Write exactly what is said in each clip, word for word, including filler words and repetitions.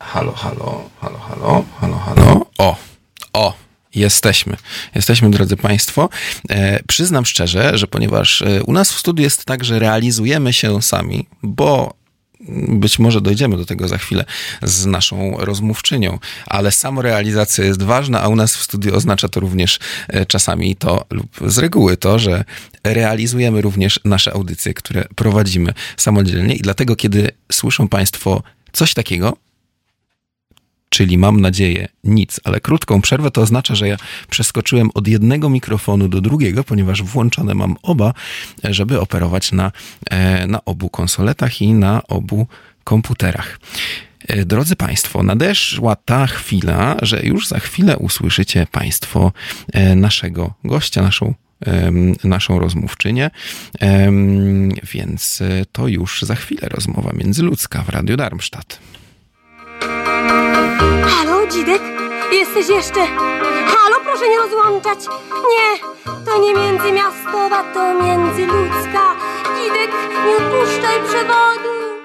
Halo, halo, halo, halo, halo, halo. O, o, jesteśmy. Jesteśmy, drodzy Państwo. E, przyznam szczerze, że ponieważ u nas w studiu jest tak, że realizujemy się sami, bo być może dojdziemy do tego za chwilę z naszą rozmówczynią, ale samorealizacja jest ważna, a u nas w studiu oznacza to również czasami to lub z reguły to, że realizujemy również nasze audycje, które prowadzimy samodzielnie i dlatego, kiedy słyszą Państwo coś takiego, czyli mam nadzieję nic, ale krótką przerwę, to oznacza, że ja przeskoczyłem od jednego mikrofonu do drugiego, ponieważ włączone mam oba, żeby operować na, na obu konsoletach i na obu komputerach. Drodzy Państwo, nadeszła ta chwila, że już za chwilę usłyszycie Państwo naszego gościa, naszą, naszą rozmówczynię, więc to już za chwilę rozmowa międzyludzka w Radiu Darmstadt. Halo, Dzidek? Jesteś jeszcze? Halo, proszę nie rozłączać. Nie, to nie międzymiastowa, to międzyludzka. Dzidek, nie odpuszczaj przewodu.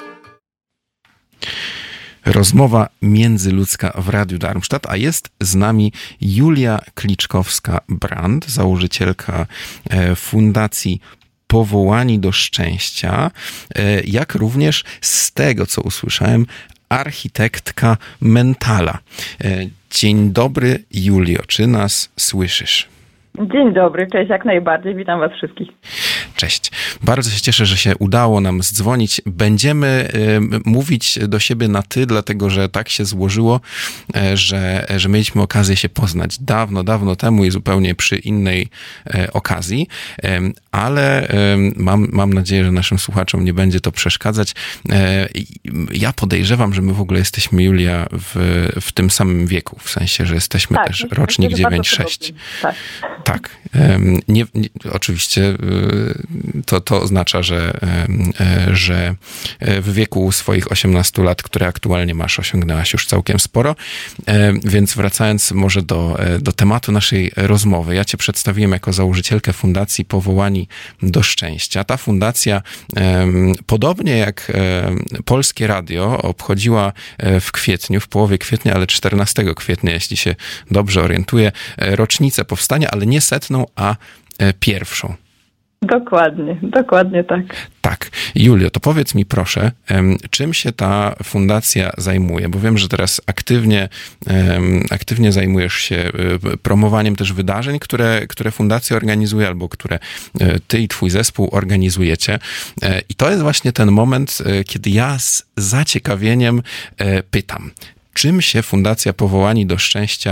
Rozmowa międzyludzka w Radiu Darmstadt, a jest z nami Julia Kliczkowska-Brand, założycielka Fundacji Powołani do Szczęścia, jak również z tego, co usłyszałem, architektka Mentala. Dzień dobry, Julio, czy nas słyszysz? Dzień dobry, cześć, jak najbardziej, witam was wszystkich. Cześć. Bardzo się cieszę, że się udało nam zdzwonić. Będziemy y, mówić do siebie na ty, dlatego że tak się złożyło, y, że, że mieliśmy okazję się poznać dawno, dawno temu i zupełnie przy innej y, okazji, y, ale y, mam, mam nadzieję, że naszym słuchaczom nie będzie to przeszkadzać. Y, ja podejrzewam, że my w ogóle jesteśmy, Julia, w, w tym samym wieku, w sensie, że jesteśmy tak, też rocznik dziewięć sześć. Tak. Tak. Nie, nie, oczywiście to, to oznacza, że, że w wieku swoich osiemnastu lat, które aktualnie masz, osiągnęłaś już całkiem sporo. Więc wracając może do, do tematu naszej rozmowy. Ja cię przedstawiłem jako założycielkę Fundacji Powołani do Szczęścia. Ta fundacja, podobnie jak Polskie Radio, obchodziła w kwietniu, w połowie kwietnia, ale czternastego kwietnia, jeśli się dobrze orientuję, rocznicę powstania, ale nie setną, a pierwszą. Dokładnie, dokładnie tak. Tak. Julio, to powiedz mi proszę, czym się ta fundacja zajmuje? Bo wiem, że teraz aktywnie, aktywnie zajmujesz się promowaniem też wydarzeń, które, które fundacja organizuje albo które ty i twój zespół organizujecie. I to jest właśnie ten moment, kiedy ja z zaciekawieniem pytam, czym się Fundacja Powołani do Szczęścia